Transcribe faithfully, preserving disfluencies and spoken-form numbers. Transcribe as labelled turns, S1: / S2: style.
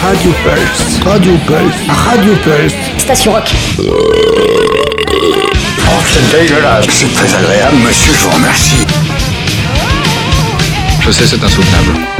S1: Radio Pulse, Radio Pulse, Radio Pulse.
S2: Station Rock.
S3: Oh, c'est dégueulasse. C'est très agréable, monsieur, je vous remercie.
S4: Je sais, c'est insoutenable.